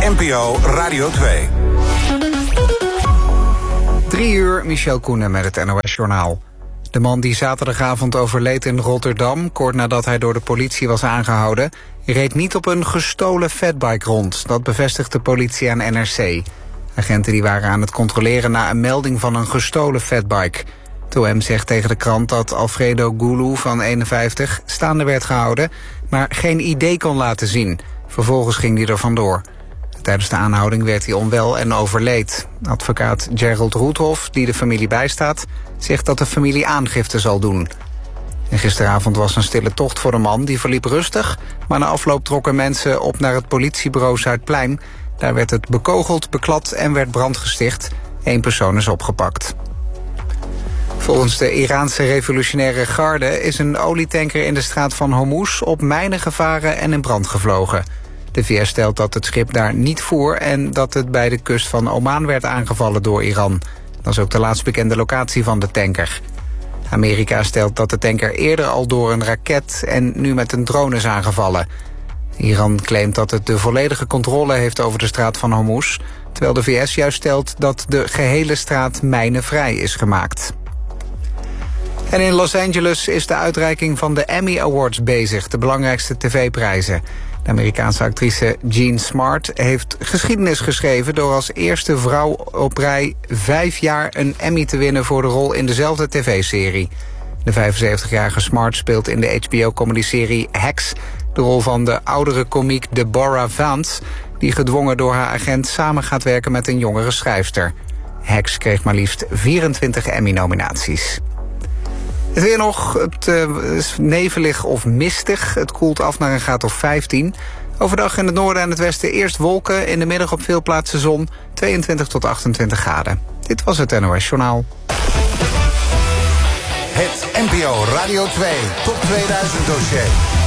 NPO Radio 2. 3 uur, Michel Koenen met het NOS-journaal. De man die zaterdagavond overleed in Rotterdam, kort nadat hij door de politie was aangehouden, reed niet op een gestolen fatbike rond. Dat bevestigt de politie aan NRC. Agenten die waren aan het controleren na een melding van een gestolen fatbike. Het OM zegt tegen de krant dat Alfredo Gulu van 51 staande werd gehouden, maar geen ID kon laten zien. Vervolgens ging hij er vandoor. Tijdens de aanhouding werd hij onwel en overleed. Advocaat Gerald Roethoff, die de familie bijstaat, zegt dat de familie aangifte zal doen. En gisteravond was een stille tocht voor de man, die verliep rustig, maar na afloop trokken mensen op naar het politiebureau Zuidplein. Daar werd het bekogeld, beklad en werd brand gesticht. 1 persoon is opgepakt. Volgens de Iraanse revolutionaire garde is een olietanker in de straat van Hormuz op mijnen gevaren en in brand gevlogen. De VS stelt dat het schip daar niet voer en dat het bij de kust van Oman werd aangevallen door Iran. Dat is ook de laatst bekende locatie van de tanker. Amerika stelt dat de tanker eerder al door een raket en nu met een drone is aangevallen. Iran claimt dat het de volledige controle heeft over de straat van Hormuz, terwijl de VS juist stelt dat de gehele straat mijnenvrij is gemaakt. En in Los Angeles is de uitreiking van de Emmy Awards bezig, de belangrijkste tv-prijzen. De Amerikaanse actrice Jean Smart heeft geschiedenis geschreven door als eerste vrouw op rij 5 jaar een Emmy te winnen voor de rol in dezelfde tv-serie. De 75-jarige Smart speelt in de HBO-comedyserie Hacks de rol van de oudere komiek Deborah Vance, die gedwongen door haar agent samen gaat werken met een jongere schrijfster. Hacks kreeg maar liefst 24 Emmy-nominaties. Het weer nog, het is nevelig of mistig. Het koelt af naar een graad of 15. Overdag in het noorden en het westen eerst wolken. In de middag op veel plaatsen zon. 22 tot 28 graden. Dit was het NOS Journaal. Het NPO Radio 2 Top 2000 dossier.